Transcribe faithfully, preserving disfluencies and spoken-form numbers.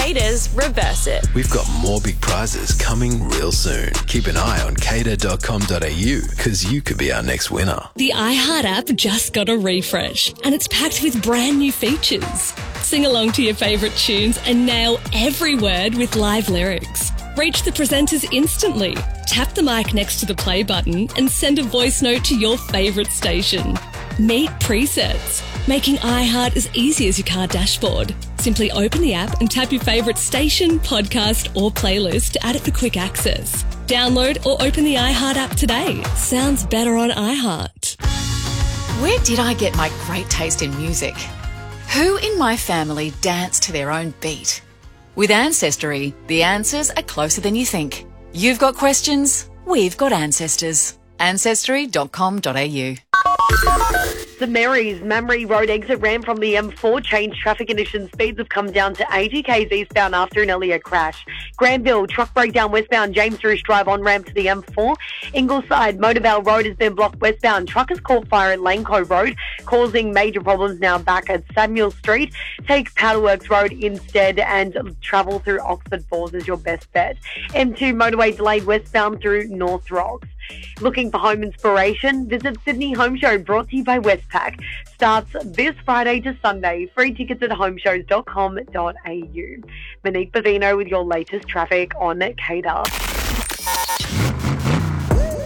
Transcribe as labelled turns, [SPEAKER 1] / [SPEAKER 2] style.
[SPEAKER 1] Cater's Reverse It.
[SPEAKER 2] We've got more big prizes coming real soon. Keep an eye on cater dot com dot a u because you could be our next winner.
[SPEAKER 3] The iHeart app just got a refresh and it's packed with brand new features. Sing along to your favourite tunes and nail every word with live lyrics. Reach the presenters instantly. Tap the mic next to the play button and send a voice note to your favourite station. Meet presets, making iHeart as easy as your car dashboard. Simply open the app and tap your favourite station, podcast or playlist to add it for quick access. Download or open the iHeart app today. Sounds better on iHeart.
[SPEAKER 4] Where did I get my great taste in music? Who in my family dance to their own beat? With Ancestry, the answers are closer than you think. You've got questions, we've got ancestors. ancestry dot com dot a u.
[SPEAKER 5] St Mary's Mamre Road exit ramp from the M four changed traffic conditions. Speeds have come down to eighty k's eastbound after an earlier crash. Granville, truck breakdown westbound James Roosh Drive on ramp to the M four. Ingleside, Motorvale Road has been blocked westbound. Truckers caught fire at Laneco Road, causing major problems now back at Samuel Street. Take Powderworks Road instead and travel through Oxford Falls is your best bet. M two motorway delayed westbound through North Rocks. Looking for home inspiration? Visit Sydney Home Show, brought to you by Westpac. Starts this Friday to Sunday. Free tickets at home shows dot com dot a u. Monique Bavino with your latest traffic on Cater.